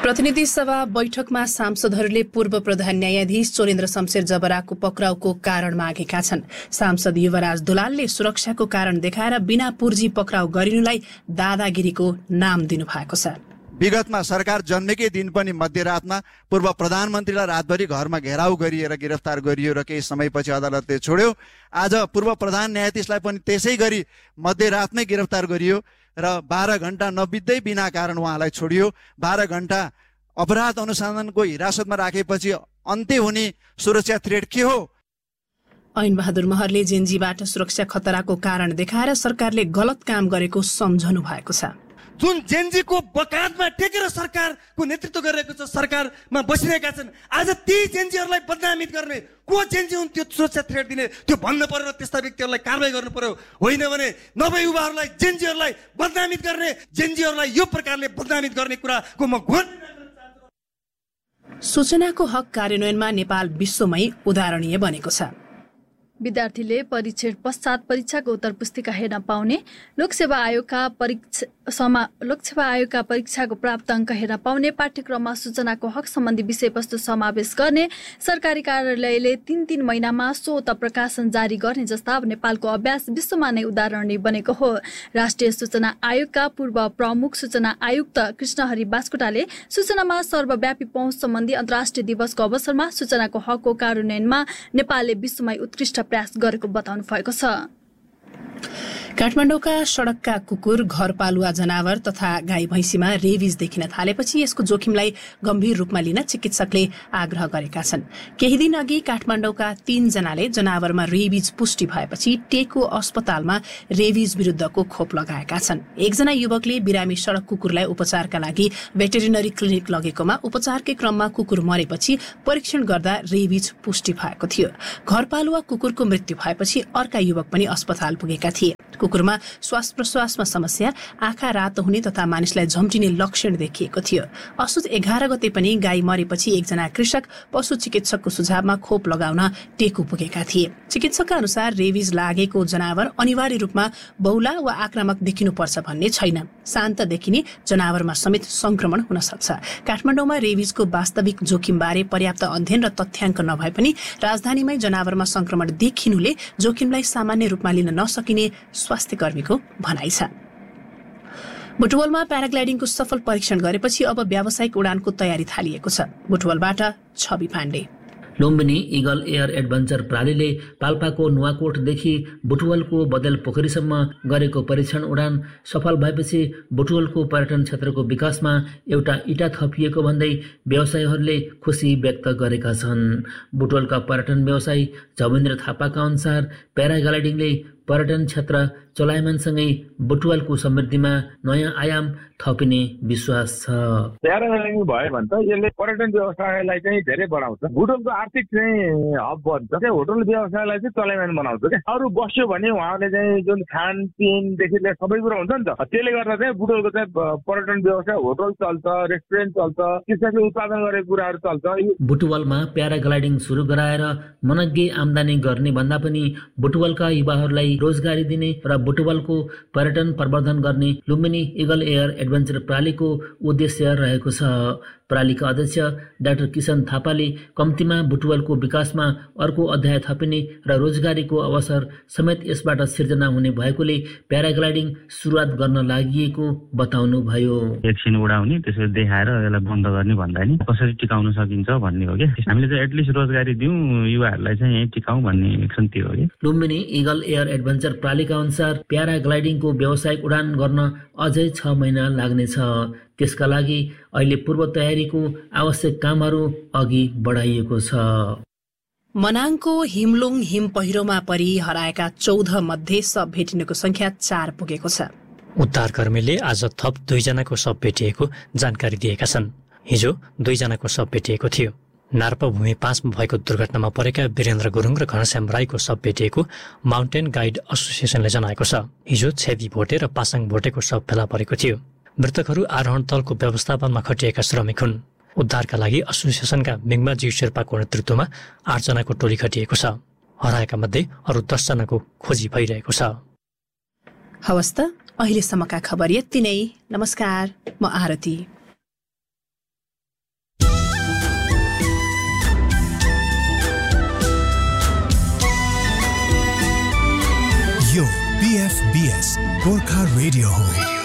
प्रतिनिधि सभा बैठकमा सांसदहरूले पूर्व प्रधान न्यायाधीश चोरेन्द्र शमशेर जबराको पक्राउको कारण मागेका छन्। सांसद युवराज दुलालले सुरक्षाको कारण देखाएर बिना पुर्जी पक्राउ गरिनुलाई दादागिरीको नाम दिनुभएको छ। विगतमा सरकार जन्मेकै दिन पनि मध्यरातमा पूर्व प्रधानमन्त्रीलाई रातभरि घरमा घेराउ गरिएर गिरफ्तार गरियो र केही समयपछि अदालतले छोड्यो। आज पूर्व प्रधान न्यायाधीशलाई पनि त्यसै गरी मध्यरातमै गिरफ्तार गरियो र 12 घण्टा नबित्दै बिना कारण उहाँलाई छोडियो। 12 घण्टा अपराध अनुसन्धानको हिरासतमा राखेपछि अन्त्य हुने सुरक्षा थ्रेट के हो? ऐनबहादुर महरले जेन्जीबाट सुरक्षा खतराको कारण देखाएर सरकारले गलत काम गरेको सम्झनु भएको छ। जुन जेन्जीको बकातमा टेकेर सरकारको नेतृत्व गरिरहेको छ, सरकारमा बसिरहेका छन्, आज ती जेन्जीहरूलाई बदनामित गर्ने को जेन्जी हुन् त्यो सुरक्षा थ्रेट दिने त्यो भन्नु पर्यो र त्यस्ता व्यक्तिहरूलाई कारबाही गर्नु पर्यो। होइन भने नभए युवाहरूलाई जेन्जीहरूलाई बदनामित गर्ने, जेन्जीहरूलाई यो प्रकारले बदनामित गर्ने कुराको म घोर सूचनाको हक कार्यान्वयनमा नेपाल विश्वमै उदाहरणीय बनेको छ। विद्यार्थीले परीक्षण पश्चात परीक्षाको उत्तर पुस्तिका हेर्न पाउने, लोकसेवा आयोगका परीक्षाको प्राप्त अङ्क हेर्न पाउने, पाठ्यक्रममा सूचनाको हक सम्बन्धी विषयवस्तु समावेश गर्ने, सरकारी कार्यालयले 3 महिनामा स्वत प्रकाशन जारी गर्ने जस्ता नेपालको अभ्यास विश्वमा नै उदाहरणीय बनेको हो। राष्ट्रिय सूचना आयोगका पूर्व प्रमुख सूचना आयुक्त कृष्णहरि बास्कोटाले सूचनामा सर्वव्यापी पहुँच सम्बन्धी अन्तर्राष्ट्रिय दिवसको अवसरमा सूचनाको हकको कार्यान्वयनमा नेपालले विश्वमै उत्कृष्ट प्रयास गरेको बताउनु भएको छ। काठमाडौँका सडकका कुकुर, घरपालुवा जनावर तथा गाई भैँसीमा रेबिज देखिन थालेपछि यसको जोखिमलाई गम्भीर रूपमा लिन चिकित्सकले आग्रह गरेका छन्। केही दिन अघि काठमाडौँका 3 जनाले जनावरमा रेबिज पुष्टि भएपछि टेकु अस्पतालमा रेबिज विरुद्धको खोप लगाएका छन्। एकजना युवकले बिरामी सडक कुकुरलाई उपचारका लागि भेटेरिनरी क्लिनिक लगेकोमा उपचारकै क्रममा कुकुर मरेपछि परीक्षण गर्दा रेबिज पुष्टि भएको थियो। घरपालुवा कुकुरको मृत्यु भएपछि अर्का युवक पनि अस्पताल पुगेका थिए। कुकुरमा श्वास प्रश्वासमा समस्या, आँखा रातो हुने तथा मानिसलाई झम्टिने लक्षण देखिएको थियो। असोज 11 गते पनि गाई मरेपछि एकजना कृषक पशु चिकित्सकको सुझावमा खोप लगाउन टेकु पुगेका थिए। चिकित्सकका अनुसार रेबिज लागेको जनावर अनिवार्य रूपमा बौला वा आक्रामक देखिनुपर्छ भन्ने छैन। शान्त देखिने जनावरमा समेत संक्रमण हुन सक्छ। काठमाडौँमा रेबिजको वास्तविक जोखिमबारे पर्याप्त अध्ययन र तथ्याङ्क नभए पनि राजधानीमै जनावरमा संक्रमण देखिनुले जोखिमलाई सामान्य रूपमा लिन नसकिने स्वास्थ्य कर्मीको भनाइ छ। बुटवलमा प्याराग्लाइडिङको सफल परीक्षण गरेपछि अब व्यावसायिक उडानको तयारी थालिएको छ। बुटवलबाट छवि Pandey. Lumbini eagle air adventure प्रणालीले पाल्पाको नुवाकोटदेखि बुटवलको बदेल पोखरीसम्म गरेको परीक्षण उडान सफल भएपछि बुटवलको पर्यटन क्षेत्रको विकासमा एउटा इँटा थपिएको भन्दै व्यवसायीहरूले खुसी व्यक्त गरेका छन्। बुटवलका पर्यटन व्यवसायी झमेन्द्र थापाका अनुसार प्याराग्लाइडिङले पर्यटन क्षेत्र चलायमानसँगै बुटवलको समृद्धिमा नयाँ आयाम थपिने विश्वास छ। प्याराग्लाइडिङ भयो भने त यसले पर्यटन व्यवसायलाई चाहिँ धेरै बढाउँछ। बुटवलको आर्थिक चाहिँ हब बन्छ। होटल व्यवसायलाई चाहिँ चलायमान बनाउँछ क्या। अरू बस्यो भने उहाँले चाहिँ जुन खानपिनदेखि लिएर सबै कुरा हुन्छ नि त, त्यसले गर्दा चाहिँ बुटवलको चाहिँ पर्यटन व्यवसाय, होटल चल्छ, रेस्टुरेन्ट चल्छ, त्यसपछि उत्पादन गरेको कुराहरू चल्छ। बुटवलमा प्याराग्लाइडिङ सुरु गराएर मनग्गे आम्दानी गर्ने भन्दा पनि बुटवलका युवाहरूलाई रोजगारी दिने र बुटवलको पर्यटन प्रवर्धन गर्ने लुम्बिनी इगल एयर एडभेन्चर प्रणालीको उद्देश्य रहेको छ। प्रणालीका अध्यक्ष डाक्टर किशन थापाले कम्तीमा बुटवलको विकासमा अर्को अध्याय थपिने र रोजगारीको अवसर समेत यसबाट सिर्जना हुने भएकोले प्याराग्लाइडिङ सुरुवात गर्न लागि बताउनु भयो। एकछिन उडाउने, त्यसरी देखाएर यसलाई बन्द गर्ने भन्दा नि कसरी टिकाउन सकिन्छ भन्ने हो कि हामीले चाहिँ एटलिस्ट रोजगारी दिउँ, युवाहरूलाई चाहिँ यही टिकाउँ भन्ने एक्सन त्यो हो कि। लुम्बिनी इगल एयर एडभेन्चर प्रणालीका अनुसार प्याराग्लाइडिङको व्यावसायिक उडान गर्न अझै 6 महिना लाग्नेछ। त्यसका लागि अहिले पूर्व तयारीको आवश्यक कामहरू अघि बढाइएको छ। मनाङको हिमलुङ हिम पहिरोमा परि हराएका 14 मध्ये शव भेटिनुको संख्या 4 पुगेको छ। उद्धारकर्मीले आज थप 2 जनाको शव भेटिएको जानकारी दिएका छन्। हिजो 2 जनाको शव भेटिएको थियो। नार्पा भूमि 5 मा भएको दुर्घटनामा परेका वीरेन्द्र गुरुङ र घनश्याम राईको शव भेटिएको माउन्टेन गाइड एसोसिएसनले जनाएको छ। हिजो छेदी भोटे र पासाङ भोटेको शव फेला परेको थियो। मृतकहरू आरोहण तलको व्यवस्थापनमा खटिएका श्रमिक हुन्। उद्धारका लागि एसोसिएसनका मिङमाजी शेर्पाको नेतृत्वमा 8 जनाको टोली खटिएको छ। हराएका मध्ये अरू 10 जनाको खोजी भइरहेको छ। हवस् त, अहिलेसम्मका खबर यति नै। नमस्कार, म आरती। यो PFBS गोर्खा रेडियो हो।